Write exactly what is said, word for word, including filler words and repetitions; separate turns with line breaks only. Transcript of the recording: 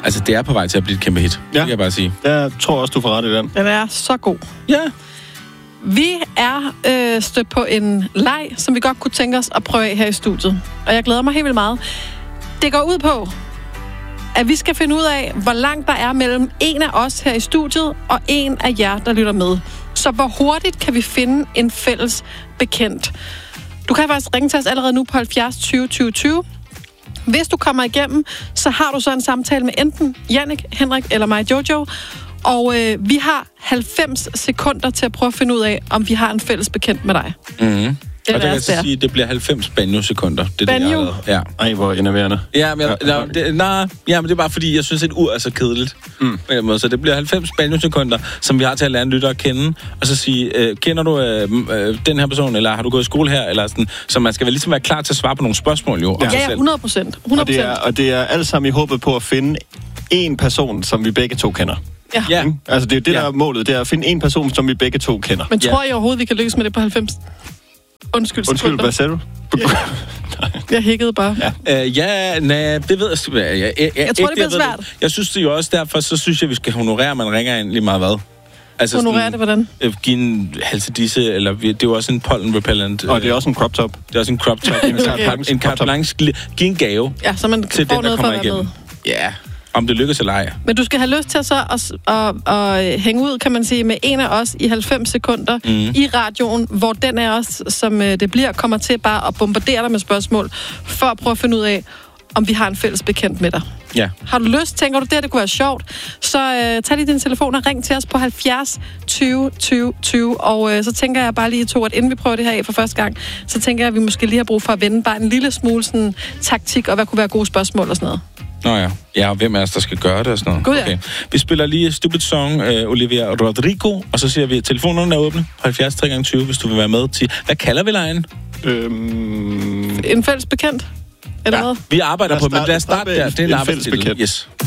Altså, det er på vej til at blive et kæmpe hit. Ja. Det kan jeg bare sige.
Jeg tror også, du får ret i den.
Den er så god.
Ja.
Vi er øh, stødt på en leg, som vi godt kunne tænke os at prøve af her i studiet. Og jeg glæder mig helt vildt meget. Det går ud på, at vi skal finde ud af, hvor langt der er mellem en af os her i studiet og en af jer, der lytter med. Så hvor hurtigt kan vi finde en fælles bekendt? Du kan faktisk ringe til os allerede nu på halvfjerds tyve tyve tyve. Hvis du kommer igennem, så har du så en samtale med enten Jannik, Henrik eller mig, Jojo. Og øh, vi har halvfems sekunder til at prøve at finde ud af, om vi har en fælles bekendt med dig.
Mhm. Og det kan jeg sige, at det bliver halvfems banjo-sekunder. Det er
banjo?
det, jeg ja.
Ej, hvor enerverende.
Ja, men, jeg, ja, det, nej, ja, men det er bare fordi, jeg synes, at et ur er så kedeligt. Mm. Så det bliver halvfems banjo-sekunder, som vi har til at lære en lytter at kende. Og så sige, øh, kender du øh, øh, den her person, eller har du gået i skole her? Eller sådan, så man skal vel ligesom være klar til at svare på nogle spørgsmål, jo.
Ja, ja, hundrede procent.
Og det er, og det er alt sammen i håbet på at finde en person, som vi begge to kender.
Ja.
Ja.
Altså, det er det, der
ja.
er målet. Det er at finde en person, som vi begge to kender.
Men tror
ja.
I overhovedet, vi kan lykkes med det på halvfems? Undskyld,
Undskyld, hvad sagde du?
Ja. Jeg hækkede bare.
Ja, uh, ja nej, det ved jeg. Jeg, jeg, jeg,
jeg tror, det bliver svært.
Det. Jeg synes det jo også, derfor så synes jeg, vi skal honorere, at man ringer ind lige meget hvad.
Altså honorere sådan, det, hvordan?
Øh, give en halsedisse, eller det er jo også en pollen repellent.
Og det er også en crop top.
Det er også en crop top. En, okay. en carte blanche. Giv en gave.
Ja, så man
til
får
den,
noget
der
for
kommer
at være
igennem. Med. Ja, om det lykkes eller ej.
Men du skal have lyst til så at, at, at, at hænge ud, kan man sige, med en af os i halvfems sekunder mm. i radioen, hvor den af os, som det bliver, kommer til bare at bombardere dig med spørgsmål, for at prøve at finde ud af, om vi har en fælles bekendt med dig.
Ja.
Har du lyst, tænker du, det, det kunne være sjovt, så uh, tag lige din telefon og ring til os på halvfjerds tyve tyve tyve, og uh, så tænker jeg bare lige to, at inden vi prøver det her af for første gang, så tænker jeg, at vi måske lige har brug for at vende bare en lille smule sådan, taktik, og hvad kunne være gode spørgsmål og sådan noget.
Nå ja. Ja, og hvem er os, der skal gøre det og sådan noget?
God, ja.
Okay. Vi spiller lige Stupid Song, uh, Olivia Rodrigo, og så siger vi, at telefonerne er åbne. halvfjerds tre gange tyve, hvis du vil være med til. Hvad kalder vi lejen?
Øhm...
En fælles bekendt? Eller
ja,
hvad?
vi arbejder på, men lad os starte der. Det er en
fælles bekendt.
Yes.